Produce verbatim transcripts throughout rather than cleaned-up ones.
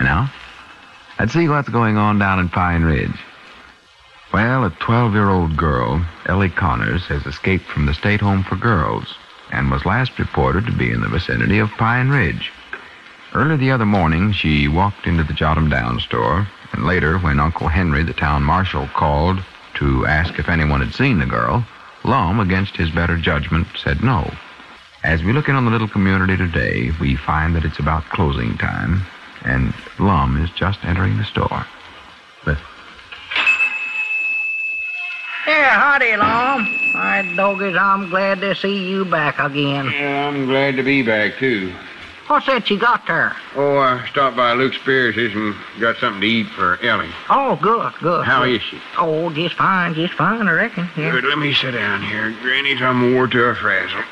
You know? Let's see what's going on down in Pine Ridge. Well, a twelve-year-old girl, Ellie Connors, has escaped from the state home for girls and was last reported to be in the vicinity of Pine Ridge. Early the other morning, she walked into the Jotham Down store, and later, when Uncle Henry, the town marshal, called to ask if anyone had seen the girl, Lum, against his better judgment, said no. As we look in on the little community today, we find that it's about closing time, and Lum is just entering the store. Listen. Yeah, howdy, Lum. All right, doggies, I'm glad to see you back again. Yeah, I'm glad to be back, too. What's that you got there? Oh, I stopped by Luke Spears's and got something to eat for Ellie. Oh, good, good. How good. is she? Oh, just fine, just fine, I reckon. Yeah. Good, let me sit down here. Granny's I'm wore to a frazzle.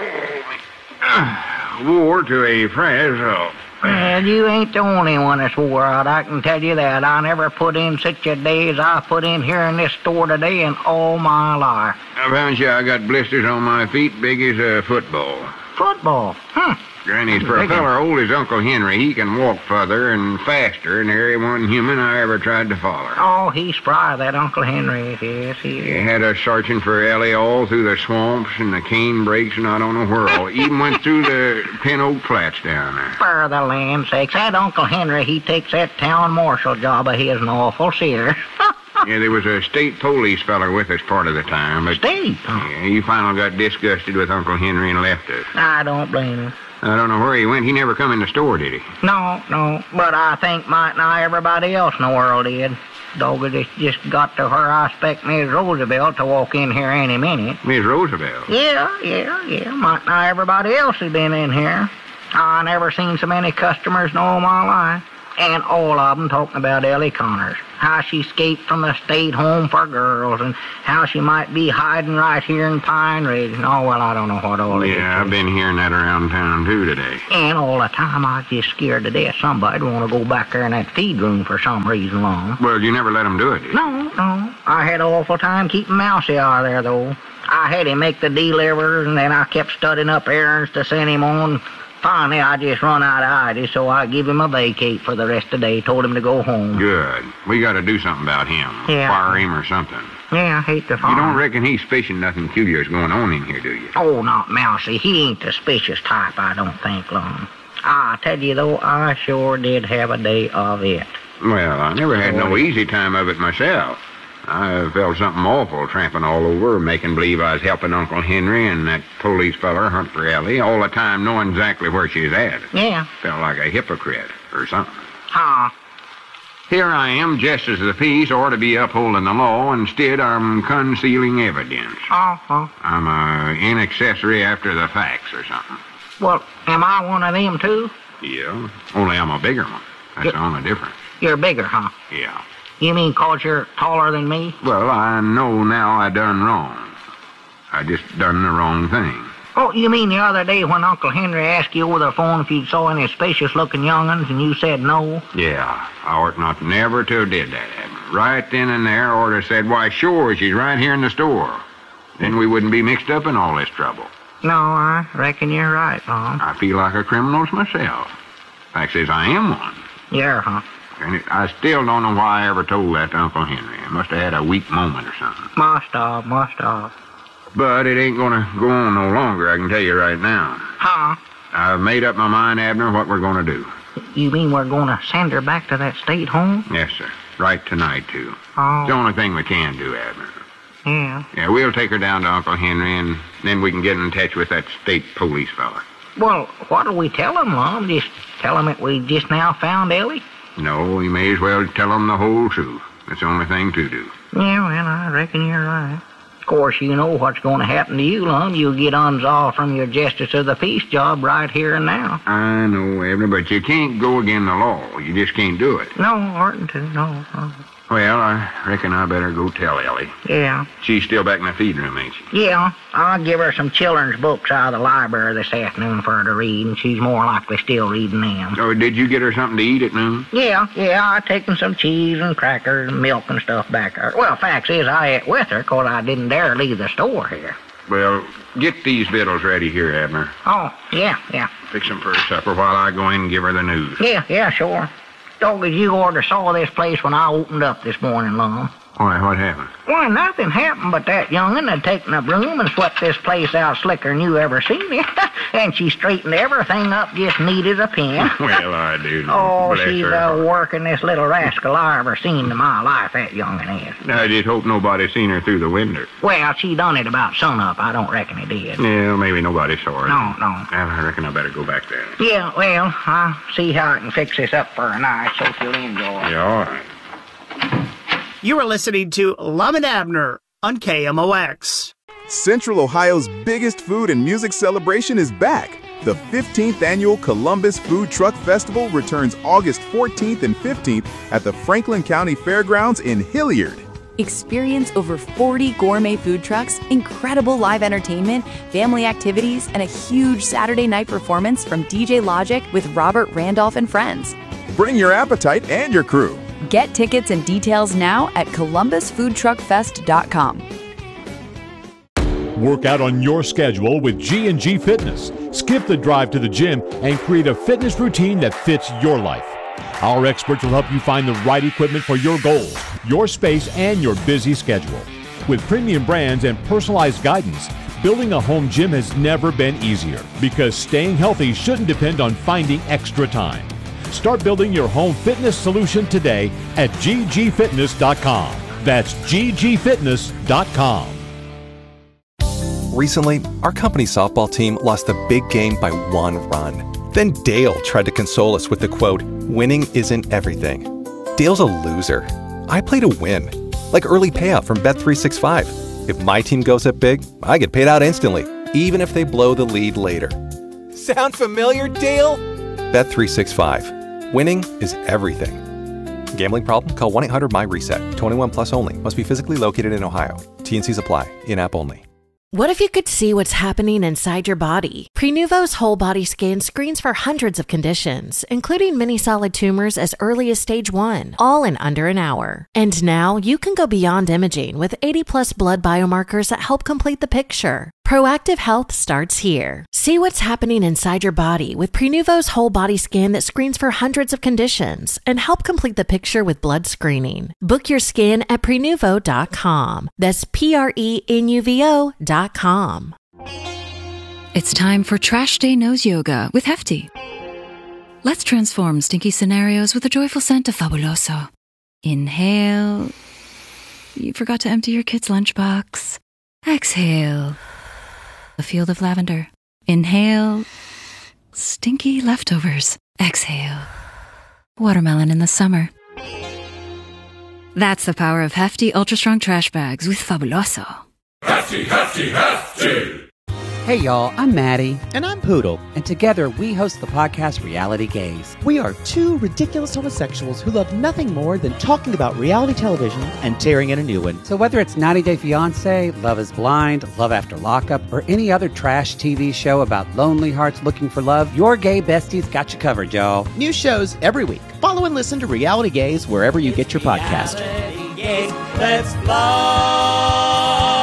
Oh, wore to a frazzle. Well, you ain't the only one that's wore out, I can tell you that. I never put in such a day as I put in here in this store today in all my life. I found you I got blisters on my feet big as a football. Football? Hmm. Granny's for a feller old as Uncle Henry, he can walk further and faster than every one human I ever tried to follow. Oh, he's spry, that Uncle Henry. Yes, he is. He had us searching for Ellie all through the swamps and the cane breaks and I don't know where all. Even went through the Pin Oak Flats down there. For the land sakes, that Uncle Henry, he takes that town marshal job of his an awful serious. Yeah, there was a state police feller with us part of the time, but... State? Yeah, he finally got disgusted with Uncle Henry and left us. I don't blame him. I don't know where he went. He never come in the store, did he? No, no, but I think might not everybody else in the world did. Dog, it just got to where I expect Miss Roosevelt to walk in here any minute. Miss Roosevelt? Yeah, yeah, yeah. Might not everybody else has been in here. I never seen so many customers in all my life. And all of them talking about Ellie Connors. How she escaped from the state home for girls and how she might be hiding right here in Pine Ridge. And oh, well, I don't know what all it is. Yeah, I've been hearing that around town, too, today. And all the time I was just scared to death somebody'd want to go back there in that feed room for some reason long. Well, you never let him do it, did you? No, no. I had an awful time keeping Mousy out of there, though. I had him make the delivers, and then I kept studying up errands to send him on. Finally, I just run out of ideas, so I give him a vacate for the rest of the day. Told him to go home. Good. We got to do something about him. Yeah. Fire him or something. Yeah, I hate to fire You don't him. reckon he's fishing nothing peculiar's going on in here, do you? Oh, not Mousy. He ain't the suspicious type, I don't think, Lum. I tell you, though, I sure did have a day of it. Well, I never had no easy time of it myself. I felt something awful tramping all over, making believe I was helping Uncle Henry and that police feller hunt for Ellie, all the time knowing exactly where she's at. Yeah. Felt like a hypocrite or something. Huh. Here I am, justice of the peace, ought to be upholding the law. Instead, I'm concealing evidence. Uh-huh. I'm a inaccessory after the facts or something. Well, am I one of them, too? Yeah, only I'm a bigger one. That's the only difference. You're bigger, huh? Yeah. You mean 'cause you're taller than me? Well, I know now I done wrong. I just done the wrong thing. Oh, you mean the other day when Uncle Henry asked you over the phone if you saw any spacious-looking young'uns and you said no? Yeah, I ought not never to have did that, Abner. Right then and there, I ought to have said, why, sure, she's right here in the store. Then we wouldn't be mixed up in all this trouble. No, I reckon you're right, Mom. I feel like a criminal myself. Fact is, I am one. Yeah, huh? And it, I still don't know why I ever told that to Uncle Henry. I must have had a weak moment or something. Must have, must have. But it ain't gonna go on no longer, I can tell you right now. Huh? I've made up my mind, Abner, what we're gonna do. You mean we're gonna send her back to that state home? Yes, sir. Right tonight, too. Oh. It's the only thing we can do, Abner. Yeah. Yeah, we'll take her down to Uncle Henry, and then we can get in touch with that state police fella. Well, what'll we tell him, Mom? Just tell him that we just now found Ellie? No, we may as well tell them the whole truth. That's the only thing to do. Yeah, well, I reckon you're right. Of course, you know what's going to happen to you, Lum. You'll get unsolved from your Justice of the Peace job right here and now. I know, Abner, but you can't go against the law. You just can't do it. No, oughtn't to, no, no. Well, I reckon I better go tell Ellie. Yeah. She's still back in the feed room, ain't she? Yeah, I'll give her some children's books out of the library this afternoon for her to read, and she's more likely still reading them. Oh, did you get her something to eat at noon? Yeah, yeah, I taken some cheese and crackers and milk and stuff back there. Well, facts is I ate with her 'cause I didn't dare leave the store here. Well, get these victuals ready here, Abner. Oh, yeah, yeah. Fix them for her supper while I go in and give her the news. Yeah, yeah, sure. Doggies, you ought to saw this place when I opened up this morning, Lum. Why, what happened? Why, nothing happened but that young'un had taken a broom and swept this place out slicker than you ever seen it. And she straightened everything up just neat as a pin. Well, I do. Oh, Bless she's her uh, heart. working this little rascal I ever seen in my life, that young'un is. I just hope nobody seen her through the window. Well, she done it about sunup. I don't reckon he did. Yeah, maybe nobody saw her. No, no. Well, I reckon I better go back there. Yeah, well, I'll see how I can fix this up for her night so she'll enjoy it. Yeah, all right. You are listening to Lum and Abner on K M O X. Central Ohio's biggest food and music celebration is back. The fifteenth Annual Columbus Food Truck Festival returns August fourteenth and fifteenth at the Franklin County Fairgrounds in Hilliard. Experience over forty gourmet food trucks, incredible live entertainment, family activities, and a huge Saturday night performance from D J Logic with Robert Randolph and friends. Bring your appetite and your crew. Get tickets and details now at columbus food truck fest dot com. Work out on your schedule with G and G Fitness. Skip the drive to the gym and create a fitness routine that fits your life. Our experts will help you find the right equipment for your goals, your space, and your busy schedule. With premium brands and personalized guidance, building a home gym has never been easier because staying healthy shouldn't depend on finding extra time. Start building your home fitness solution today at g g fitness dot com. That's g g fitness dot com. Recently, our company softball team lost a big game by one run. Then Dale tried to console us with the quote, "Winning isn't everything." Dale's a loser. I play to win, like early payout from Bet three sixty-five. If my team goes up big, I get paid out instantly, even if they blow the lead later. Sound familiar, Dale? Bet three sixty-five. Winning is everything. Gambling problem? Call one eight hundred M Y reset. twenty-one plus only. Must be physically located in Ohio. T and C's apply. In-app only. What if you could see what's happening inside your body? Prenuvo's whole body scan screens for hundreds of conditions, including many solid tumors as early as stage one, all in under an hour. And now you can go beyond imaging with eighty plus blood biomarkers that help complete the picture. Proactive health starts here. See what's happening inside your body with Prenuvo's whole body scan that screens for hundreds of conditions and help complete the picture with blood screening. Book your scan at prenuvo dot com. That's P R E N U V O dot com. It's time for Trash Day Nose Yoga with Hefty. Let's transform stinky scenarios with a joyful scent of Fabuloso. Inhale. You forgot to empty your kid's lunchbox. Exhale. A field of lavender. Inhale. Stinky leftovers. Exhale. Watermelon in the summer. That's the power of Hefty Ultra Strong Trash Bags with Fabuloso. Hefty, hefty, hefty! Hey y'all, I'm Maddie. And I'm Poodle. And together we host the podcast Reality Gaze. We are two ridiculous homosexuals who love nothing more than talking about reality television and tearing in a new one. So whether it's ninety day fiance, Love is Blind, Love After Lockup, or any other trash T V show about lonely hearts looking for love, your gay besties got you covered, y'all. New shows every week. Follow and listen to Reality Gaze wherever you get your podcast. Reality Gaze, let's love!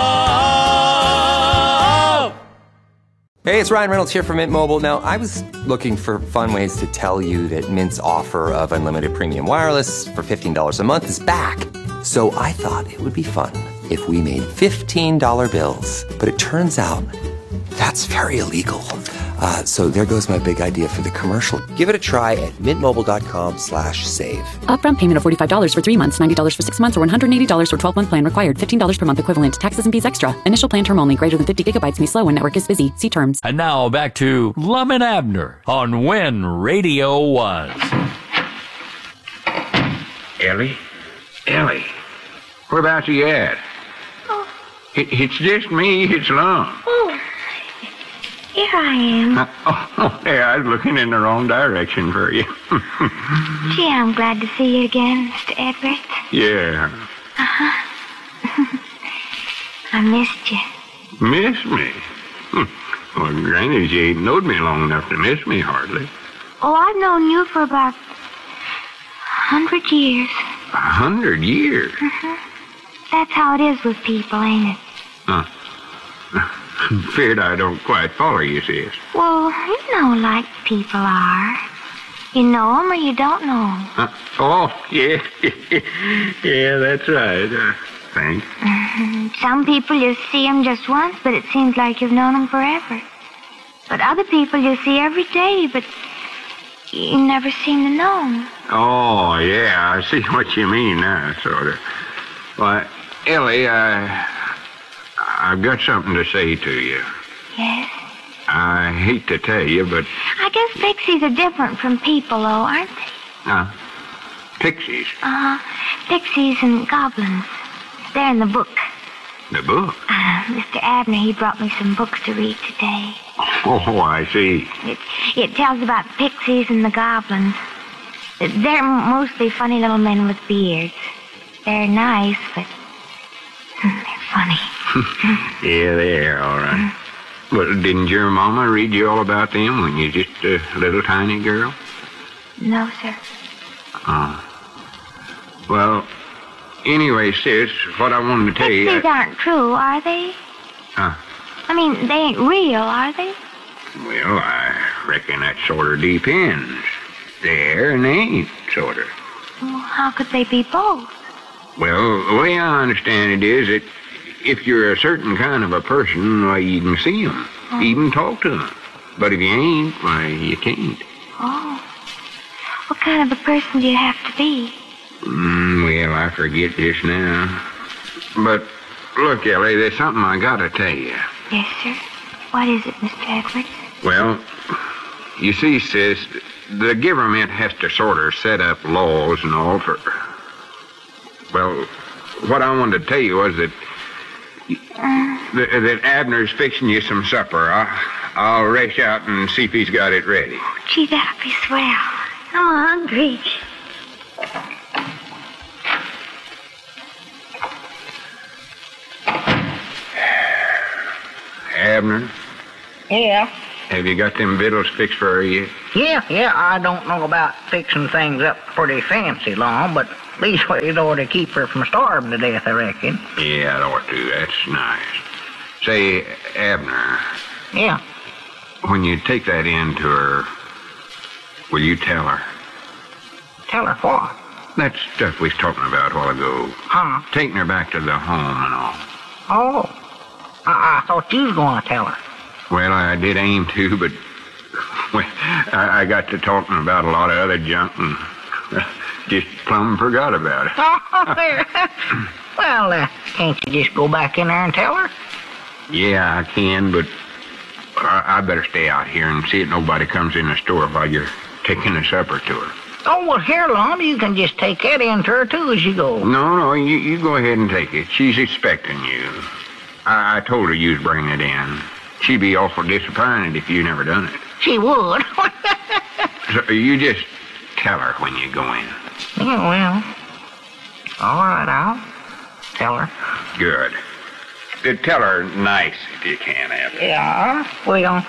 Hey, it's Ryan Reynolds here from Mint Mobile. Now, I was looking for fun ways to tell you that Mint's offer of unlimited premium wireless for fifteen dollars a month is back. So I thought it would be fun if we made fifteen dollar bills. But it turns out that's very illegal. Uh, so there goes my big idea for the commercial. Give it a try at mintmobile.com slash save. Upfront payment of forty-five dollars for three months, ninety dollars for six months, or one hundred eighty dollars for twelve month plan required. fifteen dollars per month equivalent. Taxes and fees extra. Initial plan term only. Greater than fifty gigabytes may slow when network is busy. See terms. And now back to Lum and Abner on When Radio Was. Ellie? Ellie? Whereabouts are you at? Oh. It, it's just me. It's Lum. Oh. Here I am. Uh, oh, oh, yeah, I was looking in the wrong direction for you. Gee, I'm glad to see you again, Mister Edwards. Yeah. Uh-huh. I missed you. Miss me? Hm. Well, Granny, you ain't knowed me long enough to miss me, hardly. Oh, I've known you for about a hundred years. A hundred years? Mm-hmm. That's how it is with people, ain't it? Huh. Feared I don't quite follow you, sis. Well, you know, like people are. You know him or you don't know him? Uh, oh, yeah. Yeah, that's right. Uh, thanks. Mm-hmm. Some people you see him just once, but it seems like you've known him forever. But other people you see every day, but you never seem to know him. Oh, yeah, I see what you mean now, sort of. Why, Ellie, I, I've got something to say to you. Yes? I hate to tell you, but... I guess pixies are different from people, though, aren't they? Uh, pixies? Uh-huh. Pixies and goblins. They're in the book. The book? Uh, Mister Abner, he brought me some books to read today. Oh, I see. It, it tells about the pixies and the goblins. They're mostly funny little men with beards. They're nice, but they're funny. Yeah, they are, all right. Well, didn't your mama read you all about them when you were just a little tiny girl? No, sir. Oh. Well, anyway, sis, what I wanted to tell you... Pixies aren't true, are they? Huh? I mean, they ain't real, are they? Well, I reckon that sort of depends. They're and they ain't, sort of. Well, how could they be both? Well, the way I understand it is that if you're a certain kind of a person, why, you can see them, oh. even talk to them. But if you ain't, why, you can't. Oh. What kind of a person do you have to be? Mm, well, I forget just now. But, look, Ellie, there's something I gotta tell you. Yes, sir. What is it, Mister Edwards? Well, you see, sis, the government has to sort of set up laws and all for... Well, what I wanted to tell you was that... Uh, that, that Abner's fixing you some supper. I'll, I'll rush out and see if he's got it ready. Oh, gee, that'd be swell. I'm hungry. Abner? Yeah? Have you got them victuals fixed for her yet? Yeah, yeah, I don't know about fixing things up pretty fancy long, but leastways ought to keep her from starving to death, I reckon. Yeah, it ought to. That's nice. Say, Abner. Yeah? When you take that in to her, will you tell her? Tell her what? That stuff we was talking about a while ago. Huh? Taking her back to the home and all. Oh. I, I thought you was going to tell her. Well, I did aim to, but well, I, I got to talking about a lot of other junk and uh, just plumb forgot about it. Oh, there. Well, uh, can't you just go back in there and tell her? Yeah, I can, but I, I better stay out here and see if nobody comes in the store while you're taking the supper to her. Oh, well, here, Lum, you can just take that in to her, too, as you go. No, no, you, you go ahead and take it. She's expecting you. I, I told her you'd bring it in. She'd be awful disappointed if you never done it. She would. So you just tell her when you go in. Yeah, well, all right, I'll tell her. Good. Uh, tell her nice if you can, Abby. Yeah, well.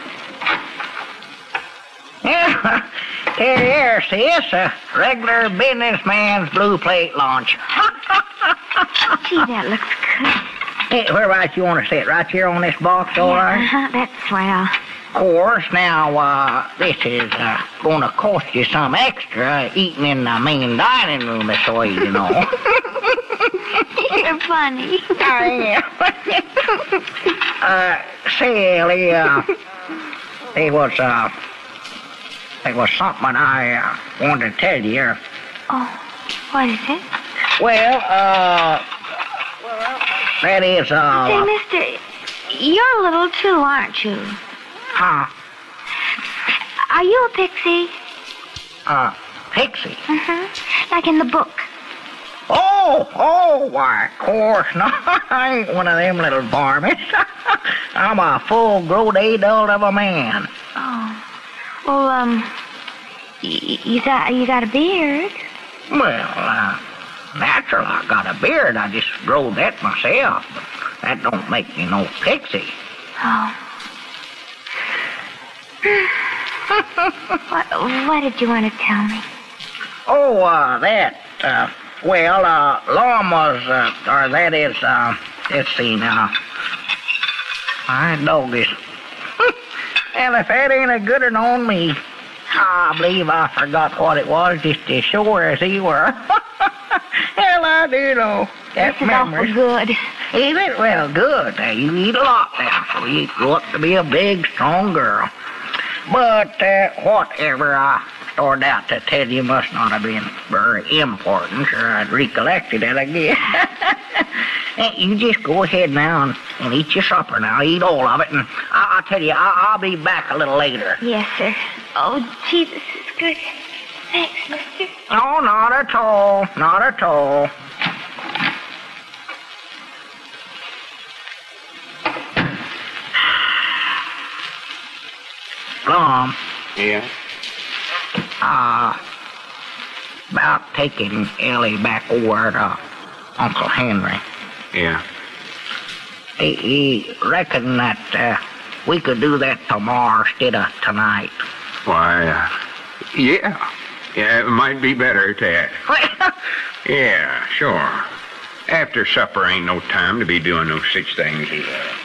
Yeah, here, here, sis, a regular businessman's blue plate lunch. Gee, that looks good. Hey, where right you want to sit? Right here on this box, all right? Yeah, that's swell. Of course, now, uh, this is uh, going to cost you some extra eating in the main dining room this way, you know. You're funny. I am. uh, say, Ellie, uh, there was, uh, there was something I uh, wanted to tell you. Oh, what is it? Well, uh, that is, uh... Say, mister, you're a little too, aren't you? Huh? Are you a pixie? Uh, pixie? Mm-hmm. Like in the book. Oh, oh, why, of course not. I ain't one of them little varmints. I'm a full-grown adult of a man. Oh. Well, um, y- you got, you got a beard. Well, uh... natural, I got a beard. I just growed that myself. But that don't make me no pixie. Oh. what, what did you want to tell me? Oh, uh, that, uh, well, uh, llamas, uh, or that is, uh, let's see now. I dog this. Well, if that ain't a good one on me. I believe I forgot what it was just as sure as you were. Hell, I do know. That This is awful memory. good. Is it? Well, good. Now, you eat a lot now, so you grow up to be a big, strong girl. But uh, whatever I started out to tell you must not have been very important, or I'd recollected it again. You just go ahead now and, and eat your supper now. Eat all of it, and I, I'll tell you, I, I'll be back a little later. Yes, sir. Oh, gee, this is good. Thanks, mister. Oh, not at all. Not at all. Plum. Yeah? Uh, about taking Ellie back over to Uncle Henry. Yeah. He, he reckoned that uh, we could do that tomorrow instead of tonight. Why, uh, yeah. Yeah, it might be better, Ted. Yeah, sure. After supper ain't no time to be doing no such things as uh,